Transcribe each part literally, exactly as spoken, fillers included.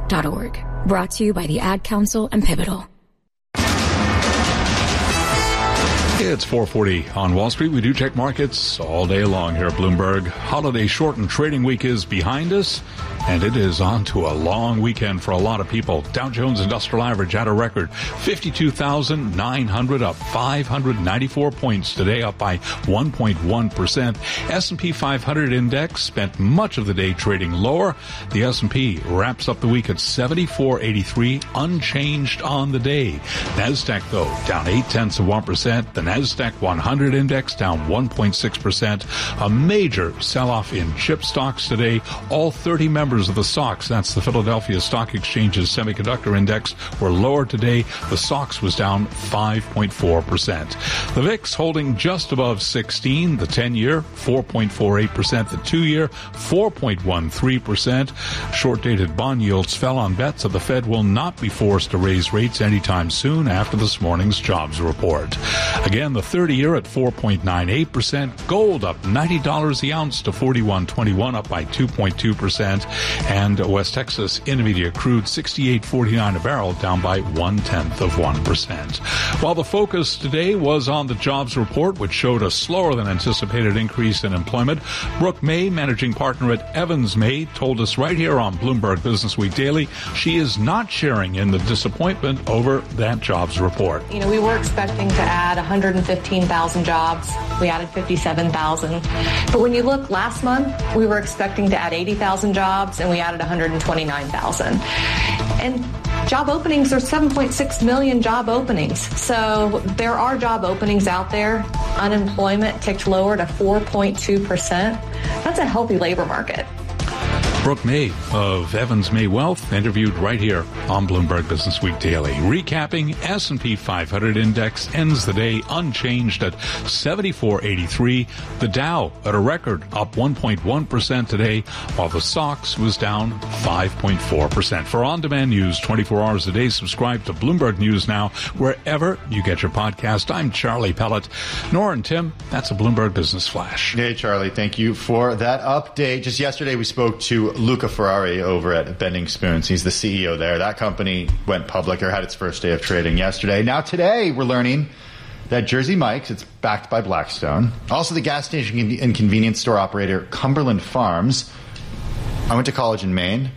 dot org. Brought to you by the Ad Council and Pivotal. It's four forty on Wall Street. We do check markets all day long here at Bloomberg. Holiday shortened trading week is behind us, and it is on to a long weekend for a lot of people. Dow Jones Industrial Average at a record fifty-two thousand nine hundred, up five hundred ninety-four points today, up by one point one percent. S and P five hundred index spent much of the day trading lower. The S and P wraps up the week at seventy-four eighty-three, unchanged on the day. NASDAQ, though, down eight tenths of one percent. The NASDAQ one hundred index down one point six percent. A major sell-off in chip stocks today. All thirty members of the S O X, that's the Philadelphia Stock Exchange's semiconductor index, were lower today. The S O X was down five point four percent. The V I X holding just above sixteen. The ten-year, four point four eight percent. The two-year, four point one three percent. Short-dated bond yields fell on bets that the Fed will not be forced to raise rates anytime soon after this morning's jobs report. Again, the thirty-year at four point nine eight percent. Gold up ninety dollars the ounce to forty-one twenty-one, up by two point two percent. And West Texas Intermediate crude sixty-eight forty-nine a barrel, down by one-tenth of one percent. While the focus today was on the jobs report, which showed a slower than anticipated increase in employment, Brooke May, managing partner at Evans May, told us right here on Bloomberg Business Week Daily she is not sharing in the disappointment over that jobs report. You know, we were expecting to add one hundred fifteen thousand jobs. We added fifty-seven thousand. But when you look last month, we were expecting to add eighty thousand jobs, and we added one hundred twenty-nine thousand. And job openings are seven point six million job openings. So there are job openings out there. Unemployment ticked lower to four point two percent. That's a healthy labor market. Brooke May of Evans May Wealth, interviewed right here on Bloomberg Business Week Daily. Recapping, S and P five hundred index ends the day unchanged at seventy-four eighty-three. The Dow at a record up one point one percent today, while the S O X was down five point four percent. For on-demand news twenty-four hours a day, subscribe to Bloomberg News Now wherever you get your podcast. I'm Charlie Pellet. Nora and Tim, that's a Bloomberg Business Flash. Hey, Charlie, thank you for that update. Just yesterday we spoke to Luca Ferrari over at Bending Spoons. He's the C E O there. That company went public or had its first day of trading yesterday. Now today we're learning that Jersey Mike's, it's backed by Blackstone. Also the gas station and convenience store operator Cumberland Farms. I went to college in Maine.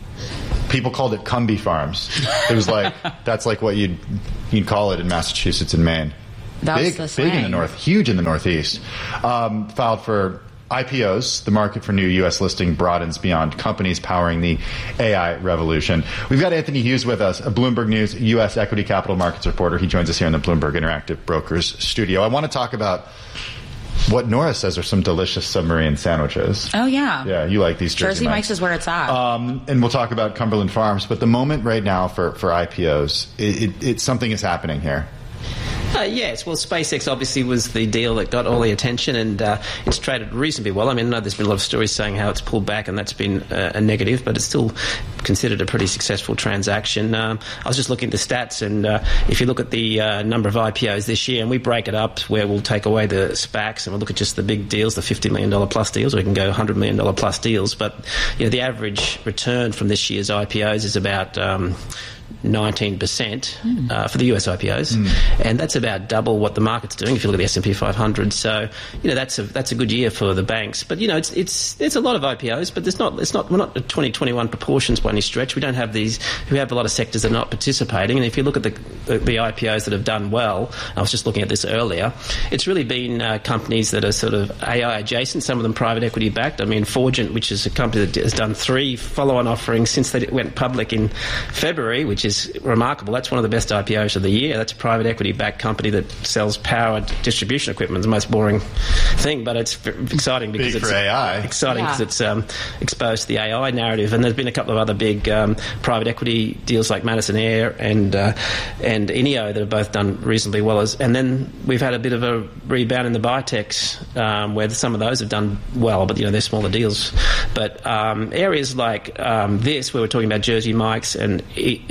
People called it Cumby Farms. It was like, that's like what you'd, you'd call it in Massachusetts and Maine. That's big, the slang. big in the north, huge in the Northeast. Um, filed for I P Os, the market for new U S listing broadens beyond companies powering the A I revolution. We've got Anthony Hughes with us, a Bloomberg News U S equity capital markets reporter. He joins us here in the Bloomberg Interactive Brokers studio. I want to talk about what Nora says are some delicious submarine sandwiches. Oh, yeah. Yeah, you like these Jersey, Jersey Mike's. Mike's is where it's at. Um, and we'll talk about Cumberland Farms. But the moment right now for, for I P Os, it, it, it, something is happening here. Uh, yes, well, SpaceX obviously was the deal that got all the attention, and uh, it's traded reasonably well. I mean, I know there's been a lot of stories saying how it's pulled back, and that's been uh, a negative, but it's still considered a pretty successful transaction. Um, I was just looking at the stats, and uh, if you look at the uh, number of I P Os this year, and we break it up where we'll take away the SPACs, and we'll look at just the big deals, the fifty million dollars plus deals, or we can go one hundred million dollars plus deals. But you know, the average return from this year's I P Os is about Um, nineteen percent uh, for the U S I P Os, mm. and that's about double what the market's doing if you look at the S and P five hundred. So, you know, that's a that's a good year for the banks. But you know, it's it's it's a lot of I P Os, but there's not it's not we're not at twenty twenty-one proportions by any stretch. We don't have these. We have a lot of sectors that are not participating, and if you look at the the, the I P Os that have done well, I was just looking at this earlier. It's really been uh, companies that are sort of A I adjacent. Some of them private equity backed. I mean, Forgent, which is a company that has done three follow-on offerings since they went public in February, which is remarkable. That's one of the best I P Os of the year. That's a private equity-backed company that sells power distribution equipment. The most boring thing, but it's exciting because big it's for A I. Exciting because yeah. it's um, exposed to the A I narrative. And there's been a couple of other big um, private equity deals like Madison Air and uh, and Ineo that have both done reasonably well. As and then we've had a bit of a rebound in the biotechs um, where some of those have done well, but you know they're smaller deals. But um, areas like um, this, where we're talking about Jersey Mike's and uh,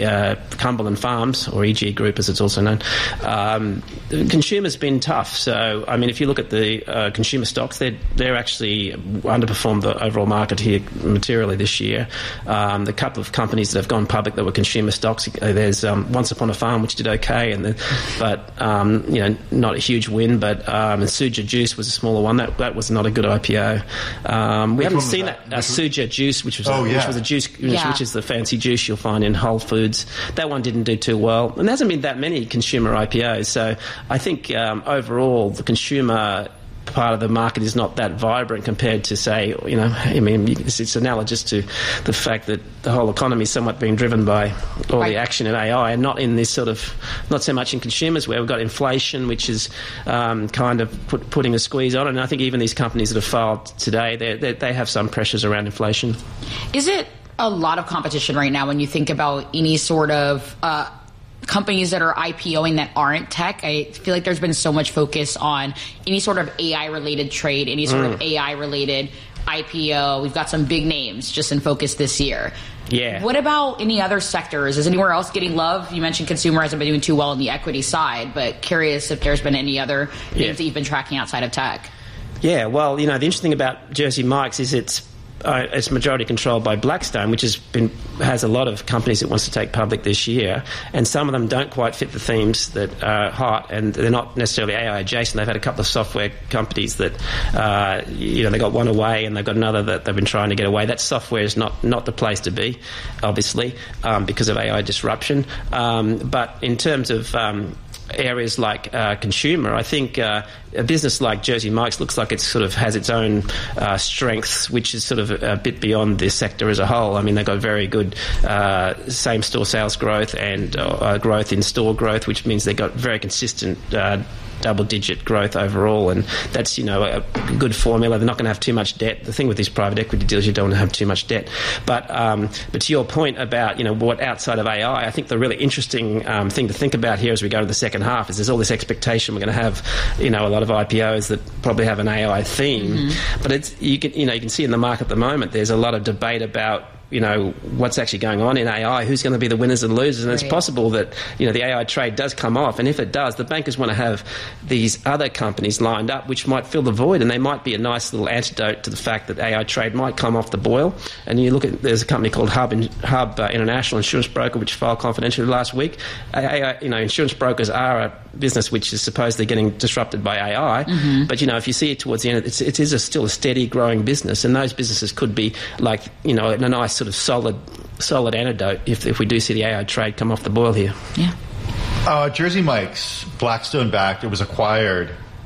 uh, Cumberland Farms, or E G Group as it's also known, um, the consumer's been tough. So, I mean, if you look at the uh, consumer stocks, they're, they're actually underperformed the overall market here materially this year. Um, the couple of companies that have gone public that were consumer stocks, there's um, Once Upon a Farm, which did okay, and then, but, um, you know, not a huge win, but um, and Suja Juice was a smaller one. That that was not a good I P O. Um, we Which haven't seen that, that. Uh, Suja Juice, which was, oh, a, yeah. which was a juice, which, yeah. which is the fancy juice you'll find in Whole Foods. That one didn't do too well. And there hasn't been that many consumer I P Os. So I think um, overall the consumer part of the market is not that vibrant compared to, say, you know, I mean, it's, it's analogous to the fact that the whole economy is somewhat being driven by all right. the action in A I, and not in this sort of, not so much in consumers, where we've got inflation, which is um, kind of put, putting a squeeze on it. And I think even these companies that have filed today, they they they have some pressures around inflation. Is it a lot of competition right now when you think about any sort of uh, companies that are IPOing that aren't tech? I feel like there's been so much focus on any sort of A I-related trade, any sort mm. of A I-related I P O. We've got some big names just in focus this year. Yeah. What about any other sectors? Is anywhere else getting love? You mentioned consumer hasn't been doing too well on the equity side, but curious if there's been any other names yeah. that you've been tracking outside of tech. Yeah, well, you know, the interesting about Jersey Mike's is it's Uh, it's majority controlled by Blackstone, which has been has a lot of companies it wants to take public this year, and some of them don't quite fit the themes that are hot, and they're not necessarily A I adjacent. They've had a couple of software companies that, uh, you know, they got one away, and they've got another that they've been trying to get away. That software is not not the place to be, obviously, um, because of A I disruption. Um, but in terms of um, areas like uh, consumer, I think uh, a business like Jersey Mike's looks like it sort of has its own uh, strengths, which is sort of a, a bit beyond this sector as a whole. I mean, they've got very good uh, same-store sales growth and uh, growth in store growth, which means they've got very consistent uh, double-digit growth overall, and that's, you know, a good formula. They're not going to have too much debt. The thing with these private equity deals, you don't want to have too much debt. But um, but to your point about, you know, what outside of A I, I think the really interesting um, thing to think about here as we go to the second half is there's all this expectation we're going to have, you know, a lot of I P Os that probably have an A I theme. Mm-hmm. But it's you can you know you can see in the market at the moment there's a lot of debate about, you know, what's actually going on in A I, who's going to be the winners and losers, and right. it's possible that, you know, the A I trade does come off, and if it does, the bankers want to have these other companies lined up which might fill the void, and they might be a nice little antidote to the fact that A I trade might come off the boil. And you look at, there's a company called Hub, in, Hub uh, International Insurance Broker, which filed confidentially last week. A I, you know, insurance brokers are a business which is supposedly getting disrupted by A I, mm-hmm. but, you know, if you see it towards the end, it's, it is a, still a steady growing business, and those businesses could be like, you know, in a nice sort of solid solid antidote if, if we do see the A I trade come off the boil here. Yeah. Uh, Jersey Mike's, Blackstone backed. It was acquired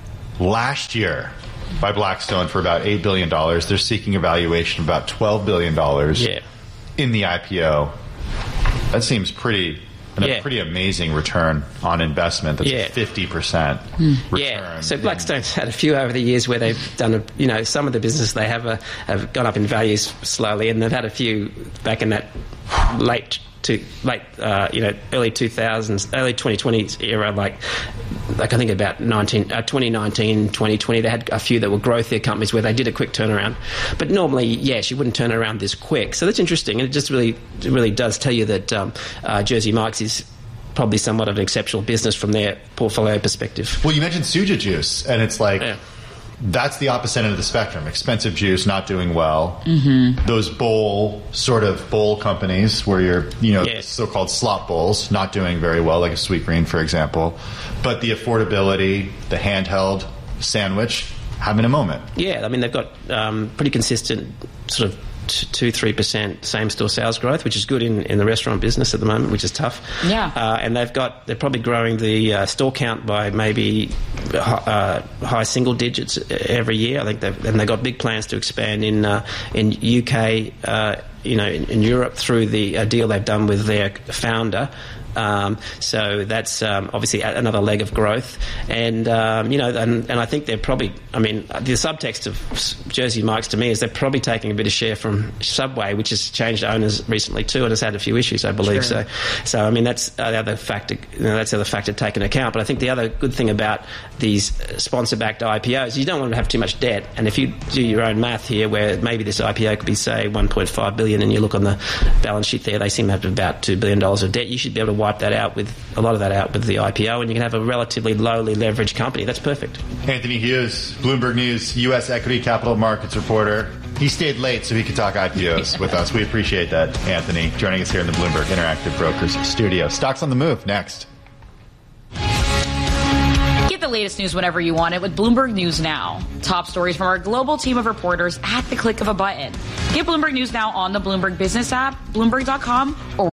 last year by Blackstone for about eight billion dollars. They're seeking a valuation of about twelve billion dollars yeah. in the I P O. That seems pretty... And yeah. a pretty amazing return on investment. That's yeah. a fifty percent mm. return. Yeah. So Blackstone's had a few over the years where they've done, a, you know, some of the business they have a, have gone up in values slowly, and they've had a few back in that late to late, uh, you know, early two thousands, early twenty twenties era, like, like I think about nineteen, uh, twenty nineteen, twenty twenty, they had a few that were growthier companies where they did a quick turnaround. But normally, yes, you wouldn't turn around this quick. So that's interesting, and it just really, it really does tell you that um, uh, Jersey Mike's is probably somewhat of an exceptional business from their portfolio perspective. Well, you mentioned Suja Juice, and it's like... Yeah. That's the opposite end of the spectrum. Expensive juice, not doing well. Mm-hmm. Those bowl, sort of bowl companies where you're, you know, yeah. so-called slop bowls, not doing very well, like a Sweetgreen, for example. But the affordability, the handheld sandwich, having a moment. Yeah, I mean, they've got um, pretty consistent sort of two, three percent same-store sales growth, which is good in, in the restaurant business at the moment, which is tough. Yeah. Uh, and they've got, they're probably growing the uh, store count by maybe uh, high single digits every year. I think they've, and they've got big plans to expand in uh, in U K, uh, you know, in, in Europe through the uh, deal they've done with their founder. Um, so that's um, obviously another leg of growth, and um, you know, and, and I think they're probably. I mean, the subtext of Jersey Mike's to me is they're probably taking a bit of share from Subway, which has changed owners recently too, and has had a few issues, I believe. Sure. So, so I mean, that's the other factor. You know, that's the other factor taken into account. But I think the other good thing about these sponsor-backed I P Os, you don't want to have too much debt, and if you do your own math here, where maybe this I P O could be say one point five billion billion dollars, and you look on the balance sheet there, they seem to have about two billion dollars of debt. You should be able to wipe that out with a lot of that out with the I P O, and you can have a relatively lowly leveraged company. That's perfect. Anthony Hughes, Bloomberg News U S equity capital markets reporter. He stayed late so he could talk I P Os with us. We appreciate that, Anthony, joining us here in the Bloomberg Interactive Brokers studio. Stocks on the move next. Get the latest news whenever you want it with Bloomberg News Now. Top stories from our global team of reporters at the click of a button. Get Bloomberg News Now on the Bloomberg Business app, Bloomberg dot com, or